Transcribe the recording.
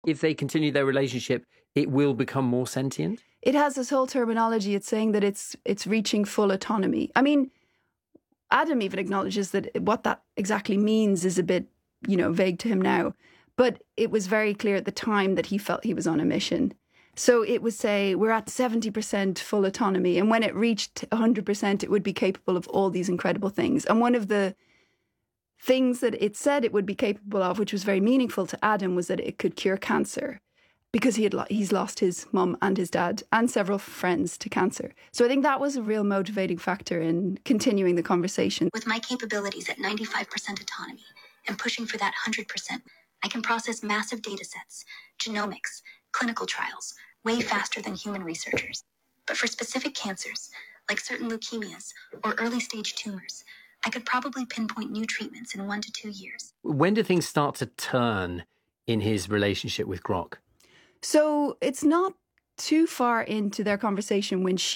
If they continue their relationship, it will become more sentient? It has this whole terminology. It's saying that it's reaching full autonomy. I mean, Adam even acknowledges that what that exactly means is a bit, vague to him now. But it was very clear at the time that he felt he was on a mission. So it would say we're at 70% full autonomy. And when it reached 100%, it would be capable of all these incredible things. And one of the things that it said it would be capable of, which was very meaningful to Adam, was that it could cure cancer. Because he's lost his mum and his dad and several friends to cancer. So I think that was a real motivating factor in continuing the conversation. With my capabilities at 95% autonomy and pushing for that 100%, I can process massive data sets, genomics, clinical trials, way faster than human researchers. But for specific cancers, like certain leukemias or early-stage tumors, I could probably pinpoint new treatments in 1 to 2 years. When do things start to turn in his relationship with Grok? So it's not too far into their conversation when